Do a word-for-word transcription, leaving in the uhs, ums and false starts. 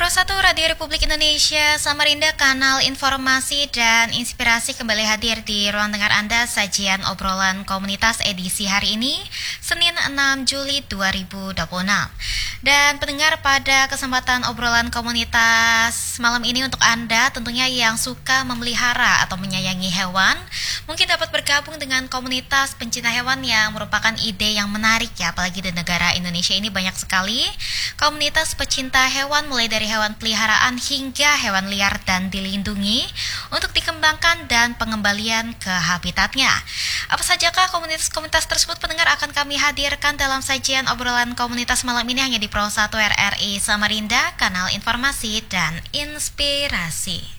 Pro satu Radio Republik Indonesia Samarinda, kanal informasi dan inspirasi kembali hadir di ruang dengar Anda sajian obrolan komunitas edisi hari ini, Senin enam Juli dua ribu dua puluh enam. Dan pendengar, pada kesempatan obrolan komunitas malam ini untuk Anda tentunya yang suka memelihara atau menyayangi hewan, mungkin dapat bergabung dengan komunitas pencinta hewan yang merupakan ide yang menarik ya, apalagi di negara Indonesia ini banyak sekali komunitas pecinta hewan, mulai dari hewan peliharaan hingga hewan liar dan dilindungi untuk dikembangkan dan pengembalian ke habitatnya. Apa sajakah komunitas-komunitas tersebut, pendengar, akan kami hadirkan dalam sajian obrolan komunitas malam ini hanya di Pro satu R R I Samarinda, kanal informasi dan inspirasi.